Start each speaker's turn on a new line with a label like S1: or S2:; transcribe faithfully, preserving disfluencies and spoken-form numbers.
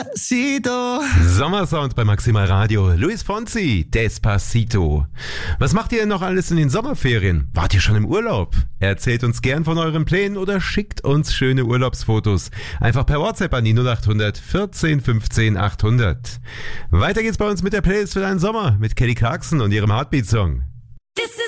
S1: Despacito.
S2: Sommersound bei Maximal Radio. Luis Fonsi, Despacito. Was macht ihr denn noch alles in den Sommerferien? Wart ihr schon im Urlaub? Erzählt uns gern von euren Plänen oder schickt uns schöne Urlaubsfotos. Einfach per WhatsApp an die null acht hundert vierzehn fünfzehn achthundert. Weiter geht's bei uns mit der Playlist für deinen Sommer mit Kelly Clarkson und ihrem Heartbeat-Song.